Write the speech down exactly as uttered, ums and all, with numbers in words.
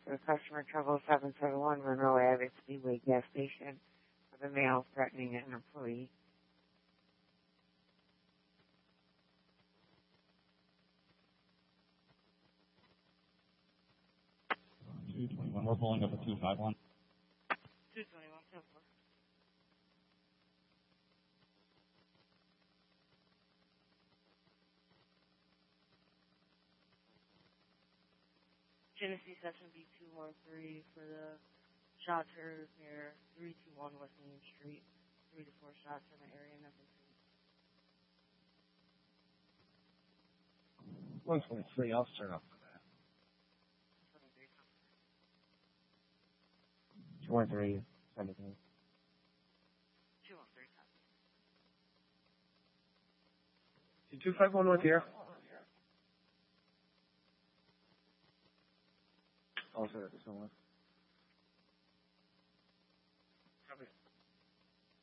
for customer trouble seven seven one Monroe Avenue Speedway gas station with a male threatening an employee. two twenty-one, we're pulling up a two five one. two twenty-one, ten four. Genesee Session B two one three for the shots heard near three two one West Main Street. Three to four shots in the area, nothing to one twenty-three, I'll start off for that. two one three, seventeen. two one three, copy. two five one with here. I'll set it to someone. Copy.